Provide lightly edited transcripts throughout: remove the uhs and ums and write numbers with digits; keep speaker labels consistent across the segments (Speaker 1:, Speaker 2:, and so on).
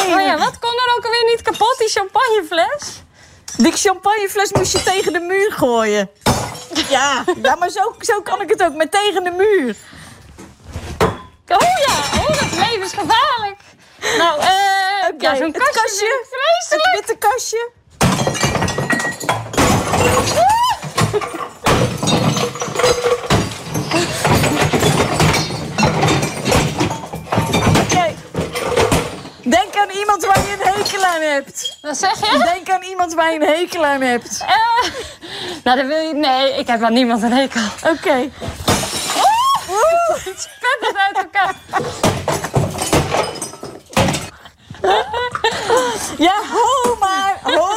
Speaker 1: Oh ja, wat kon er ook alweer niet kapot, die champagnefles?
Speaker 2: Die champagnefles moest je tegen de muur gooien. Ja, maar zo kan ik het ook, met tegen de muur.
Speaker 1: Oh ja, dat is levensgevaarlijk. Nou, ja, zo'n
Speaker 2: het kastje. Het witte kastje. Oké. Denk aan iemand waar je een hekel aan hebt.
Speaker 1: Wat zeg je?
Speaker 2: Denk aan iemand waar je een hekel aan hebt.
Speaker 1: Nou, dan wil je... Nee, ik heb aan niemand een hekel.
Speaker 2: Oké.
Speaker 1: Het spettert uit elkaar.
Speaker 2: Ja, ho maar.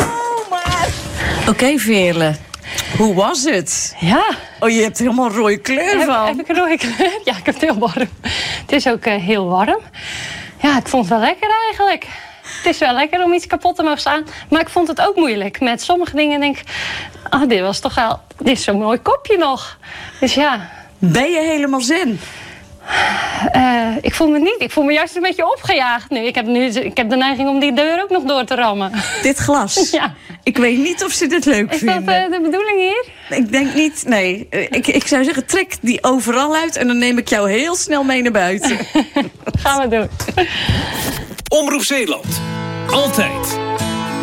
Speaker 2: Oké, Veerle. Hoe was het?
Speaker 1: Ja.
Speaker 2: Oh, je hebt helemaal een rode kleur van.
Speaker 1: Heb ik een rode kleur? Ja, ik heb het heel warm. Het is ook heel warm. Ja, ik vond het wel lekker eigenlijk. Het is wel lekker om iets kapot te mogen staan. Maar ik vond het ook moeilijk. Met sommige dingen denk ik... dit was toch wel... Dit is zo'n mooi kopje nog. Dus ja...
Speaker 2: Ben je helemaal zen?
Speaker 1: Ik voel me niet. Ik voel me juist een beetje opgejaagd nu. Ik heb de neiging om die deur ook nog door te rammen.
Speaker 2: Dit glas?
Speaker 1: Ja.
Speaker 2: Ik weet niet of ze dit leuk vinden.
Speaker 1: Is dat de bedoeling hier?
Speaker 2: Ik denk niet, nee. Ik zou zeggen, trek die overal uit... en dan neem ik jou heel snel mee naar buiten.
Speaker 1: Gaan we doen.
Speaker 3: Omroep Zeeland. Altijd